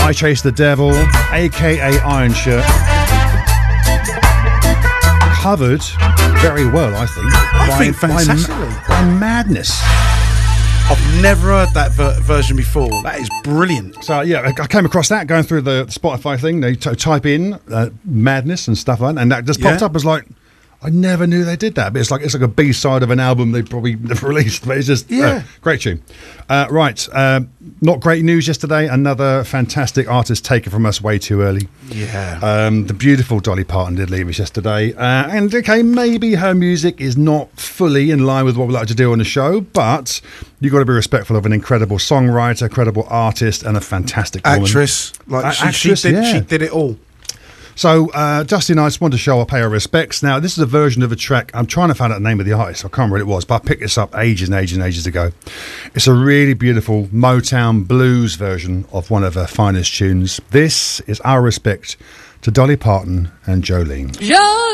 I Chase the Devil, aka Iron Shirt. Covered very well, I think. I think fantastically. By Madness. I've never heard that version before. That is brilliant. So yeah, I came across that going through the Spotify thing. They type in Madness and stuff like that, and that just popped up as like, I never knew they did that. But it's like a B-side of an album they probably never released. But it's just great tune. Right, not great news yesterday. Another fantastic artist taken from us way too early. Yeah. The beautiful Dolly Parton did leave us yesterday. And okay, maybe her music is not fully in line with what we like to do on the show, but you've got to be respectful of an incredible songwriter, incredible artist, and a fantastic woman. Actress. She did it all. So, Dusty and I just wanted to show our pay our respects. Now, this is a version of a track. I'm trying to find out the name of the artist. I can't remember what it was, but I picked this up ages and ages and ages ago. It's a really beautiful Motown blues version of one of her finest tunes. This is our respect to Dolly Parton and Jolene.